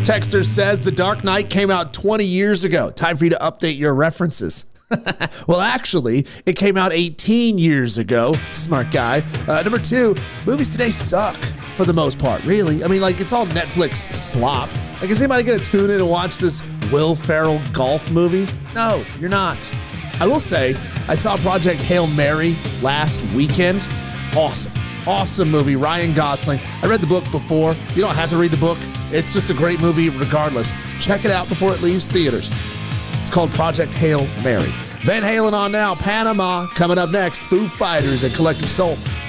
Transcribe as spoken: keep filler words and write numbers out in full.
Texter says The Dark Knight came out twenty years ago. Time for you to update your references. Well, actually, it came out eighteen years ago. Smart guy. Uh, number two, movies today suck for the most part, really. I mean, like, it's all Netflix slop. Like, is anybody going to tune in and watch this Will Ferrell golf movie? No, you're not. I will say, I saw Project Hail Mary last weekend. Awesome. Awesome movie. Ryan Gosling. I read the book before. You don't have to read the book. It's just a great movie regardless. Check it out before it leaves theaters. It's called Project Hail Mary. Van Halen on now. Panama coming up next. Foo Fighters and Collective Soul.